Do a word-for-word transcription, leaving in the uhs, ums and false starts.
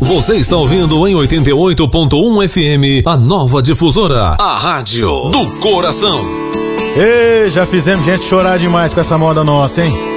Você está ouvindo em oitenta e oito ponto um F M, a nova difusora, a rádio do coração. Ei, já fizemos gente chorar demais com essa moda nossa, hein?